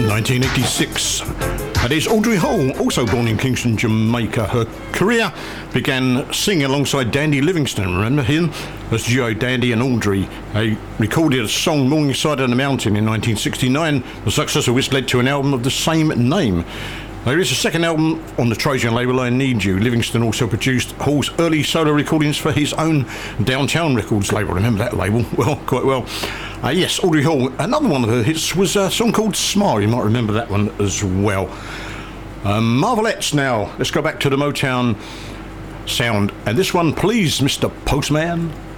1986. That is Audrey Hall, also born in Kingston, Jamaica. Her career began singing alongside Dandy Livingstone. Remember him? As duo Dandy and Audrey. They recorded a song, Morning Side on the Mountain, in 1969. The success of which led to an album of the same name. There is a second album on the Trojan label, I Need You. Livingstone also produced Hall's early solo recordings for his own Downtown Records label. Remember that label? Well, quite well. Yes, Audrey Hall. Another one of her hits was a song called Smile. You might remember that one as well. Marvelettes now. Let's go back to the Motown sound. And this one, Please, Mr. Postman.